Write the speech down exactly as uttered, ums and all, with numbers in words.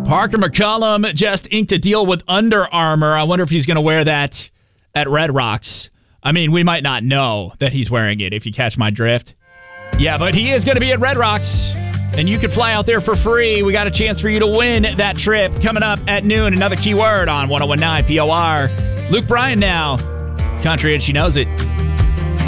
Parker McCollum just inked a deal with Under Armour. I wonder if he's going to wear that at Red Rocks. I mean, we might not know that he's wearing it, if you catch my drift. Yeah, but he is going to be at Red Rocks, and you can fly out there for free. We got a chance for you to win that trip. Coming up at noon, another keyword on one oh one nine P O R. Luke Bryan now. Country, and she knows it.